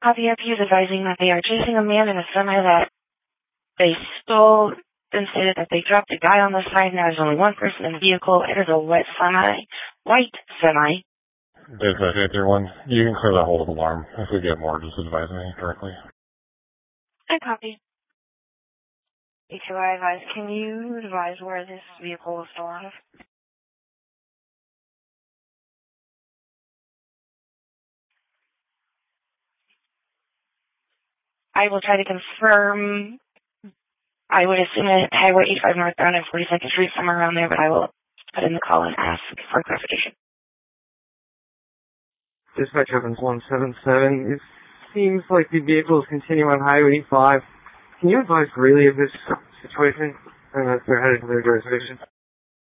RPP is advising that they are chasing a man in a semi that they stole, then stated that they dropped a guy on the side and there's only one person in the vehicle. It is a white semi. Dispatch 831, you can clear that hold of alarm. If we get more, just advise me directly. I copy. A2I advise, can you advise where this vehicle is still out of? I will try to confirm. I would assume at Highway 85 northbound and 42nd Street, somewhere around there, but I will put in the call and ask for clarification. Dispatch Evans 177. It seems like the vehicle is continuing on Highway 85. Can you advise Greeley of this situation and that they're headed to their jurisdiction?